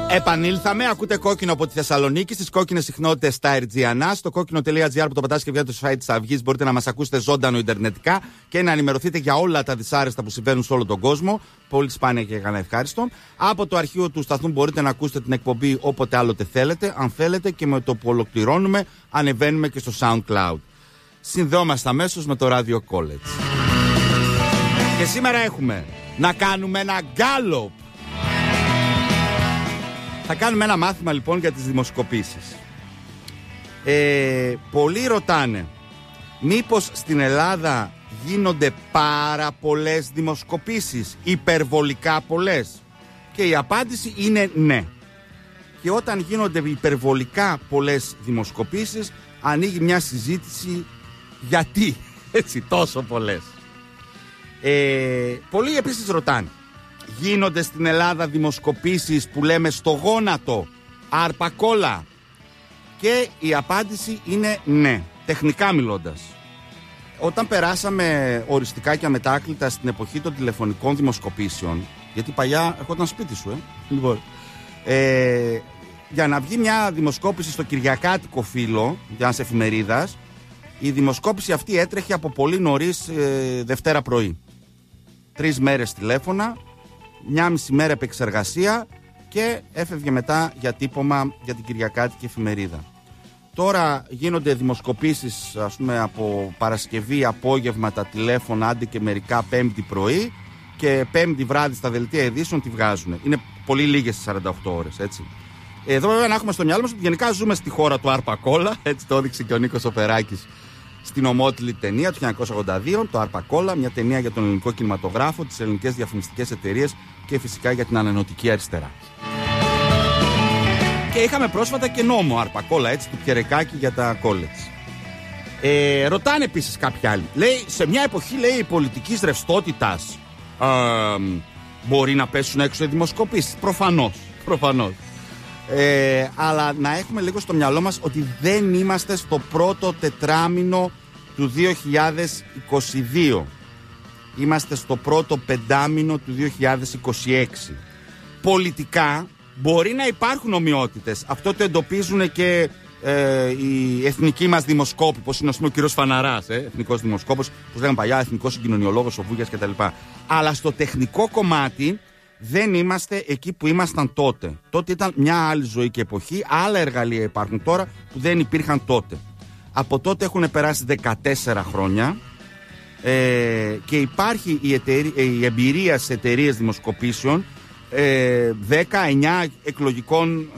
Επανήλθαμε, ακούτε Κόκκινο από τη Θεσσαλονίκη, στις κόκκινες συχνότητες στα RGNA, στο κόκκινο.gr που το πατάς και βγαίνει το site της Αυγής. Μπορείτε να μας ακούσετε ζωντανό ιντερνετικά και να ενημερωθείτε για όλα τα δυσάρεστα που συμβαίνουν σε όλο τον κόσμο. Πολύ σπάνια και κανένα ευχάριστο. Από το αρχείο του σταθμού μπορείτε να ακούσετε την εκπομπή όποτε άλλοτε θέλετε, αν θέλετε, και με το που ολοκληρώνουμε ανεβαίνουμε και στο SoundCloud. Συνδεόμαστε αμέσως με το Radio College. Και σήμερα έχουμε να κάνουμε ένα γκάλοπ. Θα κάνουμε ένα μάθημα λοιπόν για τις δημοσκοπήσεις. Πολλοί ρωτάνε, μήπως στην Ελλάδα γίνονται πάρα πολλές δημοσκοπήσεις, υπερβολικά πολλές? Και η απάντηση είναι ναι. Και όταν γίνονται υπερβολικά πολλές δημοσκοπήσεις, ανοίγει μια συζήτηση γιατί έτσι τόσο πολλές. Πολλοί επίσης ρωτάνε, γίνονται στην Ελλάδα δημοσκοπήσεις που λέμε στο γόνατο, αρπακόλα? Και η απάντηση είναι ναι, τεχνικά μιλώντας. Όταν περάσαμε οριστικά και αμετάκλητα στην εποχή των τηλεφωνικών δημοσκοπήσεων, γιατί παλιά ερχόταν σπίτι σου, λοιπόν, για να βγει μια δημοσκόπηση στο κυριακάτικο φύλλο μιας εφημερίδας, η δημοσκόπηση αυτή έτρεχε από πολύ νωρίς Δευτέρα πρωί. 3 μέρες τηλέφωνα, 1,5 μέρα επεξεργασία και έφευγε μετά για τύπομα για την κυριακάτικη εφημερίδα. Τώρα γίνονται δημοσκοπήσεις, ας πούμε, από Παρασκευή απόγευμα τα τηλέφωνα, άντε και μερικά Πέμπτη πρωί, και Πέμπτη βράδυ στα δελτία ειδήσεων τη βγάζουν. Είναι πολύ λίγες στις 48 ώρες, έτσι. Εδώ βέβαια να έχουμε στο μυαλό μας ότι γενικά ζούμε στη χώρα του Αρπακόλα, έτσι το έδειξε και ο Νίκος Οπεράκης στην ομότιλη ταινία του 1982, το Αρπακόλα, μια ταινία για τον ελληνικό κινηματογράφο, τις ελληνικές διαφημιστικές εταιρείες και φυσικά για την ανανεωτική αριστερά. Και είχαμε πρόσφατα και νόμο Αρπακόλα, έτσι, του Πιερεκάκη για τα college. Ρωτάνε επίσης κάποιοι άλλοι, λέει, σε μια εποχή, λέει, πολιτικής ρευστότητας μπορεί να πέσουν έξω οι δημοσκοπήσεις? Προφανώς. Αλλά να έχουμε λίγο στο μυαλό μας ότι δεν είμαστε στο πρώτο τετράμινο του 2022. Είμαστε στο πρώτο πεντάμινο του 2026. Πολιτικά μπορεί να υπάρχουν ομοιότητες. Αυτό το εντοπίζουν και οι εθνικοί μας δημοσκόποι, όπως είναι ο κύριος Φαναράς, εθνικός δημοσκόπος, που λέγαμε παλιά, εθνικός συγκοινωνιολόγος, ο Βούγιας κτλ. Αλλά στο τεχνικό κομμάτι δεν είμαστε εκεί που ήμασταν τότε. Τότε ήταν μια άλλη ζωή και εποχή, άλλα εργαλεία υπάρχουν τώρα που δεν υπήρχαν τότε. Από τότε έχουν περάσει 14 χρόνια και υπάρχει η εμπειρία σε εταιρείες δημοσκοπήσεων 19 εκλογικών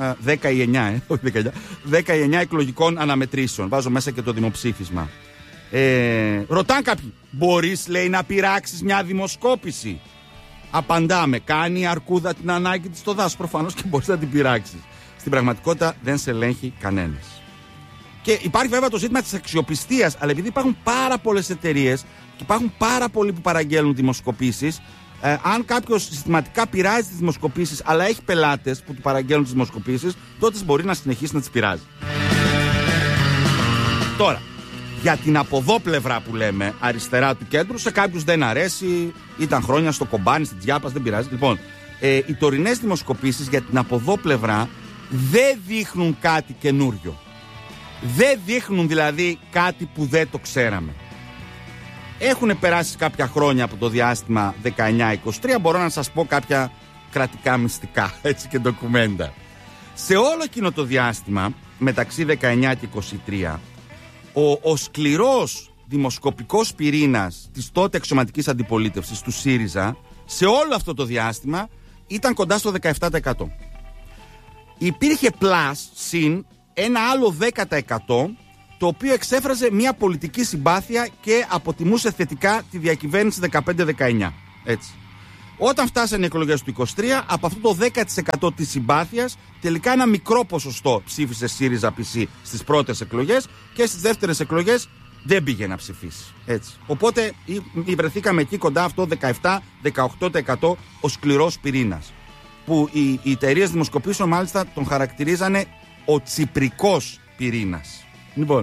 19 εκλογικών αναμετρήσεων. Βάζω μέσα και το δημοψήφισμα. Ρωτάνε κάποιοι, μπορείς, λέει, να πειράξεις μια δημοσκόπηση? Απαντάμε, κάνει η αρκούδα την ανάγκη της στο δάσος? Προφανώς και μπορείς να την πειράξεις. Στην πραγματικότητα δεν σε ελέγχει κανένας. Και υπάρχει βέβαια το ζήτημα της αξιοπιστίας, αλλά επειδή υπάρχουν πάρα πολλές εταιρείες και υπάρχουν πάρα πολλοί που παραγγέλνουν δημοσκοπήσεις, αν κάποιος συστηματικά πειράζει τις δημοσκοπήσεις, αλλά έχει πελάτες που του παραγγέλνουν τις δημοσκοπήσεις, τότε μπορεί να συνεχίσει να τις πειράζει. Τώρα, για την αποδόπλευρα που λέμε, αριστερά του κέντρου, σε κάποιους δεν αρέσει, ήταν χρόνια στο κομπάνι, στην Τζιάπας, δεν πειράζει. Λοιπόν, οι τωρινές δημοσκοπήσεις για την αποδόπλευρα δεν δείχνουν κάτι καινούριο. Δεν δείχνουν δηλαδή κάτι που δεν το ξέραμε. Έχουν περάσει κάποια χρόνια από το διάστημα 19-23, μπορώ να σας πω κάποια κρατικά μυστικά, έτσι, και ντοκουμέντα. Σε όλο εκείνο το διάστημα, μεταξύ 19 και 23, ο σκληρός δημοσκοπικός πυρήνας της τότε αξιωματικής αντιπολίτευσης του ΣΥΡΙΖΑ, σε όλο αυτό το διάστημα ήταν κοντά στο 17%. Υπήρχε συν ένα άλλο 10%, το οποίο εξέφραζε μια πολιτική συμπάθεια και αποτιμούσε θετικά τη διακυβέρνηση 15-19. Έτσι. Όταν φτάσανε οι εκλογές του 23, από αυτό το 10% της συμπάθειας, τελικά ένα μικρό ποσοστό ψήφισε ΣΥΡΙΖΑ PC στις πρώτες εκλογές και στις δεύτερες εκλογές δεν πήγε να ψηφίσει. Έτσι. Οπότε βρεθήκαμε εκεί κοντά αυτό 17-18% ο σκληρός πυρήνας. Που οι εταιρείες δημοσκοπήσεων μάλιστα τον χαρακτηρίζανε ο τσιπρικός πυρήνας. Λοιπόν,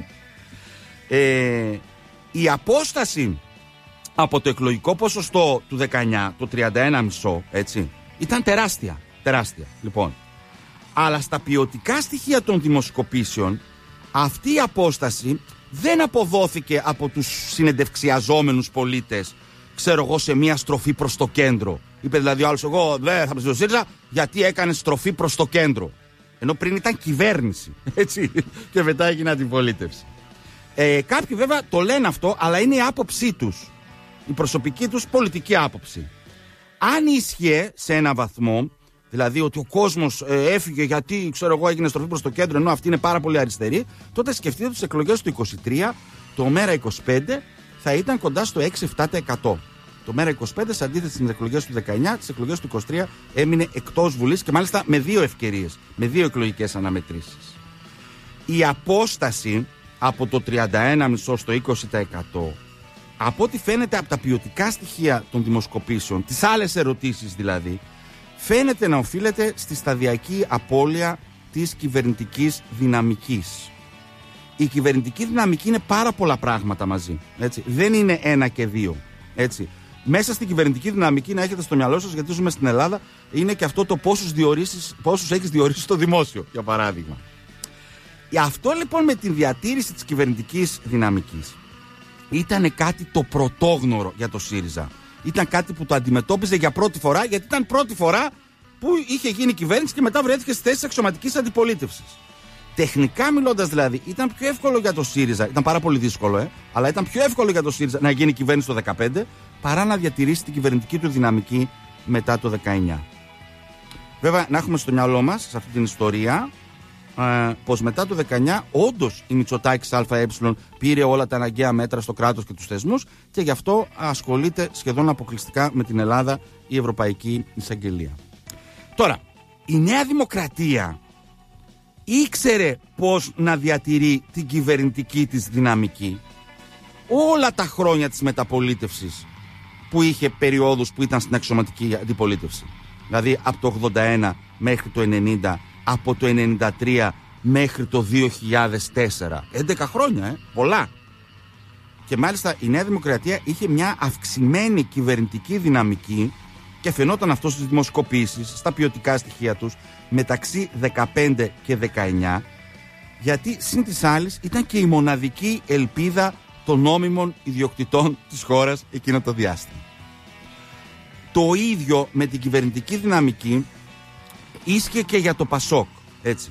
η απόσταση από το εκλογικό ποσοστό του 19, το 31,5, έτσι, ήταν τεράστια. Λοιπόν, Αλλά στα ποιοτικά στοιχεία των δημοσκοπήσεων αυτή η απόσταση δεν αποδόθηκε από τους συνεντευξιαζόμενους πολίτες, ξέρω εγώ, σε μια στροφή προς το κέντρο. Είπε δηλαδή ο άλλος, εγώ δεν θα ψηφίσω ΣΥΡΙΖΑ γιατί έκανε στροφή προς το κέντρο. Ενώ πριν ήταν κυβέρνηση, έτσι, και μετά έγινε αντιπολίτευση. Κάποιοι βέβαια το λένε αυτό, αλλά είναι η άποψή τους, η προσωπική τους πολιτική άποψη. Αν ίσχυε σε ένα βαθμό, δηλαδή ότι ο κόσμος έφυγε γιατί, ξέρω εγώ, έγινε στροφή προς το κέντρο, ενώ αυτή είναι πάρα πολύ αριστερή, τότε σκεφτείτε τις εκλογές του 23, το ΜέΡΑ25 θα ήταν κοντά στο 6-7%. Το ΜέΡΑ25, σε αντίθεση με τις εκλογές του 19, τις εκλογές του 23 έμεινε εκτός Βουλής και μάλιστα με 2 ευκαιρίες, με 2 εκλογικές αναμετρήσεις. Η απόσταση από το 31,5% στο 20%, από ό,τι φαίνεται από τα ποιοτικά στοιχεία των δημοσκοπήσεων, τις άλλες ερωτήσεις δηλαδή, φαίνεται να οφείλεται στη σταδιακή απώλεια της κυβερνητικής δυναμικής. Η κυβερνητική δυναμική είναι πάρα πολλά πράγματα μαζί. Έτσι. Δεν είναι 1 και 2. Έτσι. Μέσα στην κυβερνητική δυναμική, να έχετε στο μυαλό σας, γιατί ζούμε στην Ελλάδα, είναι και αυτό το πόσους έχεις διορίσει στο δημόσιο, για παράδειγμα. Αυτό λοιπόν με τη διατήρηση της κυβερνητικής δυναμικής ήταν κάτι το πρωτόγνωρο για το ΣΥΡΙΖΑ. Ήταν κάτι που το αντιμετώπιζε για πρώτη φορά, γιατί ήταν πρώτη φορά που είχε γίνει κυβέρνηση και μετά βρέθηκε στη θέση της αξιωματικής αντιπολίτευσης. Τεχνικά μιλώντας δηλαδή, ήταν πιο εύκολο για το ΣΥΡΙΖΑ, ήταν πάρα πολύ δύσκολο, αλλά ήταν πιο εύκολο για το ΣΥΡΙΖΑ να γίνει κυβέρνηση το 2015 παρά να διατηρήσει την κυβερνητική του δυναμική μετά το 19. Βέβαια, να έχουμε στο μυαλό μας σε αυτή την ιστορία πως μετά το 19 όντως η Μητσοτάκης ΑΕ πήρε όλα τα αναγκαία μέτρα στο κράτος και τους θεσμούς και γι' αυτό ασχολείται σχεδόν αποκλειστικά με την Ελλάδα η Ευρωπαϊκή Εισαγγελία. Τώρα, η Νέα Δημοκρατία ήξερε πως να διατηρεί την κυβερνητική της δυναμική όλα τα χρόνια της μεταπολίτευσης, που είχε περιόδους που ήταν στην αξιωματική αντιπολίτευση. Δηλαδή από το 81 μέχρι το 90, από το 93 μέχρι το 2004. 11 χρόνια, πολλά. Και μάλιστα η Νέα Δημοκρατία είχε μια αυξημένη κυβερνητική δυναμική και φαινόταν αυτό στις δημοσκοπήσεις, στα ποιοτικά στοιχεία τους, μεταξύ 15 και 19, γιατί συν της άλλης ήταν και η μοναδική ελπίδα των νόμιμων ιδιοκτητών της χώρας εκείνο το διάστημα. Το ίδιο με την κυβερνητική δυναμική ίσχυε και για το ΠΑΣΟΚ, έτσι.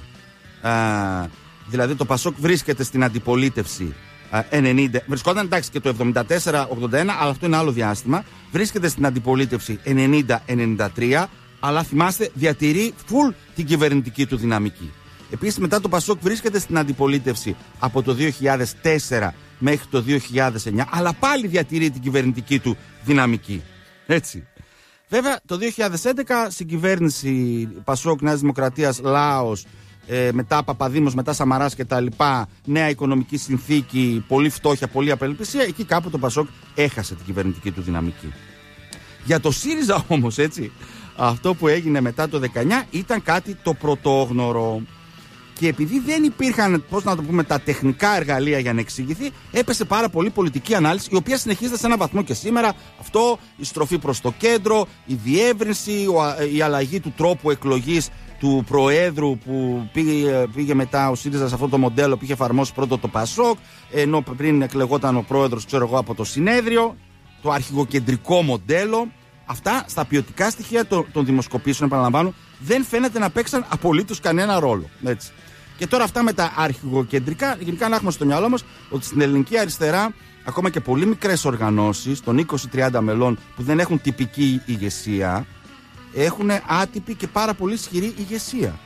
Δηλαδή το ΠΑΣΟΚ βρίσκεται στην αντιπολίτευση 90, βρισκόταν εντάξει και το 74-81, αλλά αυτό είναι άλλο διάστημα. Βρίσκεται στην αντιπολίτευση 90-93, αλλά θυμάστε διατηρεί full την κυβερνητική του δυναμική. Επίσης μετά το ΠΑΣΟΚ βρίσκεται στην αντιπολίτευση από το 2004 μέχρι το 2009, αλλά πάλι διατηρεί την κυβερνητική του δυναμική. Έτσι. Βέβαια το 2011 στην κυβέρνηση ΠΑΣΟΚ, Νέας Δημοκρατίας, Λάος, μετά Παπαδήμος, μετά Σαμαράς και τα λοιπά, νέα οικονομική συνθήκη, πολύ φτώχεια, πολύ απελπισία, εκεί κάπου το ΠΑΣΟΚ έχασε την κυβερνητική του δυναμική. Για το ΣΥΡΙΖΑ όμως, έτσι, αυτό που έγινε μετά το 19 ήταν κάτι το πρωτόγνωρο. Και επειδή δεν υπήρχαν, πώς να το πούμε, τα τεχνικά εργαλεία για να εξηγηθεί, έπεσε πάρα πολύ πολιτική ανάλυση, η οποία συνεχίζεται σε έναν βαθμό και σήμερα. Αυτό, η στροφή προς το κέντρο, η διεύρυνση, η αλλαγή του τρόπου εκλογής του Προέδρου που πήγε μετά ο ΣΥΡΙΖΑ σε αυτό το μοντέλο που είχε εφαρμόσει πρώτο το ΠΑΣΟΚ, ενώ πριν εκλεγόταν ο Πρόεδρος, ξέρω εγώ, από το συνέδριο, το αρχηγοκεντρικό μοντέλο. Αυτά στα ποιοτικά στοιχεία των δημοσκοπήσεων, επαναλαμβάνω, δεν φαίνεται να παίξαν απολύτως κανένα ρόλο. Έτσι. Και τώρα αυτά με τα αρχηγοκεντρικά, γενικά να έχουμε στο μυαλό μας ότι στην ελληνική αριστερά, ακόμα και πολύ μικρές οργανώσεις των 20-30 μελών που δεν έχουν τυπική ηγεσία, έχουν άτυπη και πάρα πολύ ισχυρή ηγεσία.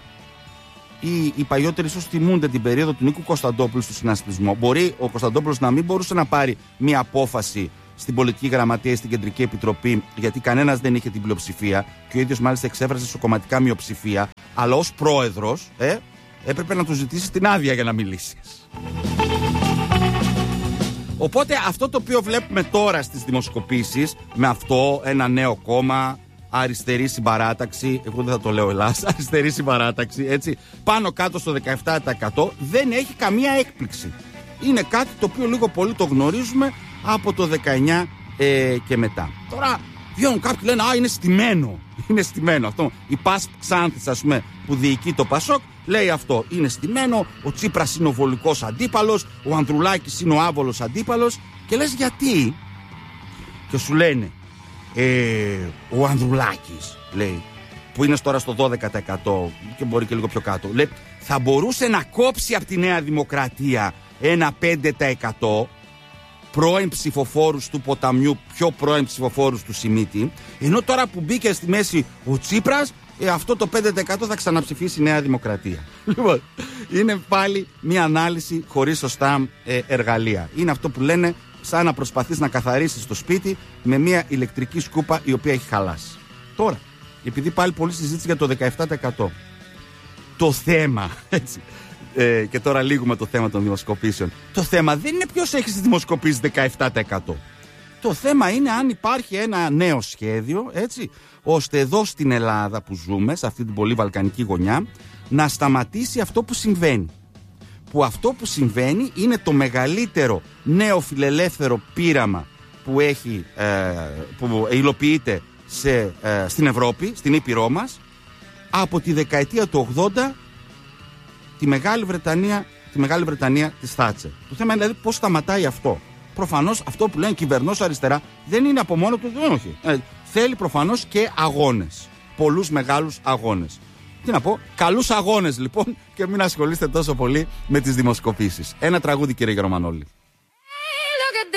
Οι παλιότεροι ίσως θυμούνται την περίοδο του Νίκου Κωνσταντόπουλου στο συνασπισμό. Μπορεί ο Κωνσταντόπουλος να μην μπορούσε να πάρει μία απόφαση στην πολιτική γραμματεία ή στην κεντρική επιτροπή, γιατί κανένας δεν είχε την πλειοψηφία και ο ίδιος μάλιστα εξέφρασε σε κομματικά μειοψηφία, αλλά ως πρόεδρος έπρεπε να του ζητήσει την άδεια για να μιλήσεις. Οπότε αυτό το οποίο βλέπουμε τώρα στις δημοσκοπήσεις, με αυτό ένα νέο κόμμα, αριστερή συμπαράταξη, εγώ δεν θα το λέω Ελλάς, αριστερή συμπαράταξη, έτσι, πάνω κάτω στο 17%, δεν έχει καμία έκπληξη. Είναι κάτι το οποίο λίγο πολύ το γνωρίζουμε από το 19 και μετά. Τώρα βγαίνουν κάποιοι λένε είναι στημένο. Είναι στημένο αυτό. Η ΠΑΣ Ξάνθης, ας πούμε, που διοικεί το ΠΑΣΟΚ, λέει αυτό. Είναι στημένο, ο Τσίπρας είναι ο βολικός αντίπαλος, ο Ανδρουλάκης είναι ο άβολος αντίπαλος. Και λες γιατί? Και σου λένε, ο Ανδρουλάκης, λέει, που είναι τώρα στο 12% και μπορεί και λίγο πιο κάτω, λέει, θα μπορούσε να κόψει από τη Νέα Δημοκρατία ένα 5% πρώην ψηφοφόρους του Ποταμιού, πιο πρώην ψηφοφόρους του Σιμίτη, ενώ τώρα που μπήκε στη μέση ο Τσίπρας, αυτό το 5% θα ξαναψηφίσει η Νέα Δημοκρατία. Λοιπόν, είναι πάλι μια ανάλυση χωρίς σωστά εργαλεία. Είναι αυτό που λένε σαν να προσπαθείς να καθαρίσεις το σπίτι με μια ηλεκτρική σκούπα η οποία έχει χαλάσει. Τώρα, επειδή πάλι πολλή συζήτηση για το 17%. Το θέμα, έτσι, και τώρα λύγουμε το θέμα των δημοσκοπήσεων. Το θέμα δεν είναι ποιος έχει στις δημοσκοπήσεις 17%. Το θέμα είναι αν υπάρχει ένα νέο σχέδιο, έτσι, ώστε εδώ στην Ελλάδα που ζούμε, σε αυτή την πολύ βαλκανική γωνιά, να σταματήσει αυτό που συμβαίνει. Που αυτό που συμβαίνει είναι το μεγαλύτερο νέο φιλελεύθερο πείραμα που υλοποιείται στην Ευρώπη, στην Ήπειρό μας, από τη δεκαετία του 80, τη Μεγάλη Βρετανία της Θάτσερ. Το θέμα είναι δηλαδή πώς σταματάει αυτό. Προφανώς αυτό που λένε κυβερνός αριστερά δεν είναι από μόνο του, όχι. Θέλει προφανώς και αγώνες. Πολλούς μεγάλους αγώνες. Τι να πω, καλούς αγώνες λοιπόν, και μην ασχολείστε τόσο πολύ με τις δημοσκοπήσεις. Ένα τραγούδι, κύριε Γερμανόλη.